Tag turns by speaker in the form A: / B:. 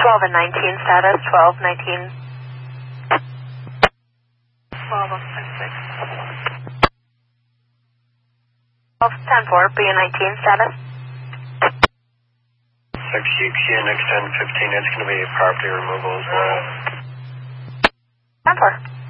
A: 12 and 19 status, 12, 19. 12 on 10-6. 12, 10-4, be a 19 status.
B: 6 QNX 1015, it's going to be property removal as well.
A: 10-4.